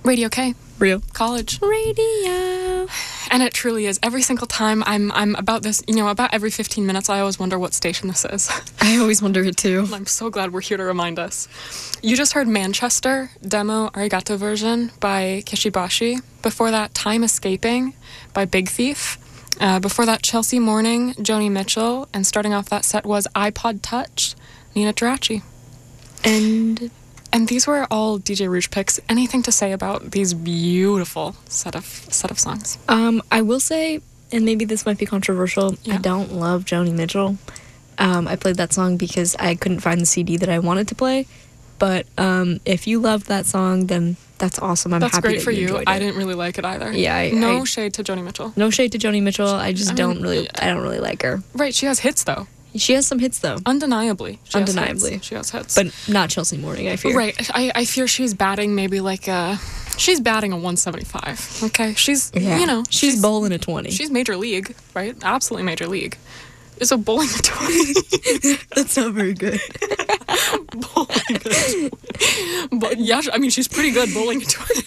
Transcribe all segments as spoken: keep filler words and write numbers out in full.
Radio K. Real. College. Radio. And it truly is. Every single time I'm I'm about this, you know, about every fifteen minutes, I always wonder what station this is. I always wonder it too. And I'm so glad we're here to remind us. You just heard Manchester, demo arigato version by Kishibashi. Before that, Time Escaping by Big Thief. Uh, before that, Chelsea Morning, Joni Mitchell. And starting off that set was iPod Touch, Nina Geraci. And And these were all D J Rouge picks. Anything to say about these beautiful set of set of songs? um, I will say, and maybe this might be controversial, Yeah. I don't love Joni Mitchell. Um, I played that song because I couldn't find the C D that I wanted to play. But um, if you loved that song, then that's awesome. I'm That's happy great that for you you. enjoyed I it. didn't really like it either. Yeah, I- no I- shade to Joni Mitchell. No shade to Joni Mitchell. I just I mean, don't really. yeah. I don't really like her. Right, she has hits though. She has some hits though, Undeniably. She has Undeniably. hits. She has hits. but not Chelsea Morning. I fear. Right. I, I fear she's batting maybe like a... She's batting a one seventy-five, okay? She's, Yeah. you know... she's, bowling a twenty. She's major league, right? Absolutely major league. Is a bowling a twenty? That's not very good. Bowling a twenty. But yeah, I mean, she's pretty good bowling a twenty.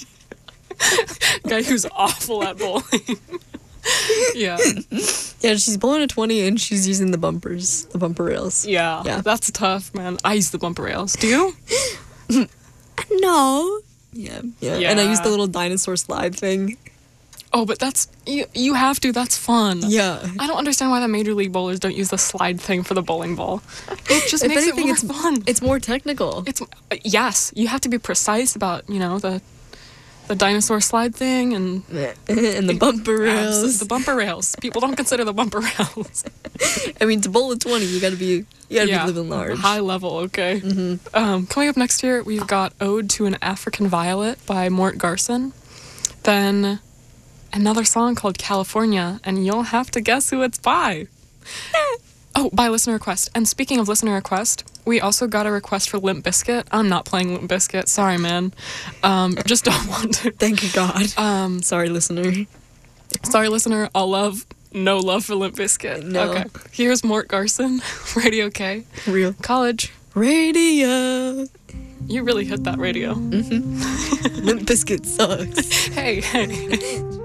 Guy who's awful at bowling. Yeah. Yeah, she's bowling a twenty and she's using the bumpers, the bumper rails. Yeah. Yeah. That's tough, man. I use the bumper rails. Do you? No. Yeah, yeah. And I Yeah. use the little dinosaur slide thing. Oh, but that's... You, you have to. That's fun. Yeah. I don't understand why the major league bowlers don't use the slide thing for the bowling ball. It just If makes anything, it more it's fun. It's more technical. It's yes, you have to be precise about, you know, the the dinosaur slide thing and And the bumper abs- rails. the bumper rails. People don't consider the bumper rails. I mean, to bowl a twenty, you gotta be, you gotta Yeah, be living large. high level. Okay. Um, coming up next year, we've got "Ode to an African Violet" by Mort Garson. Then another song called "California," and you'll have to guess who it's by. Oh, by listener request. And speaking of listener request, we also got a request for Limp Bizkit. I'm not playing Limp Bizkit. Sorry, man. Um, just don't want to. Thank you, God. Um, Sorry, listener. sorry, listener. All love, no love for Limp Bizkit. No. Okay. Here's Mort Garson, Radio K. Real. College. Radio. You really hit that radio. Limp Bizkit sucks. Hey, hey.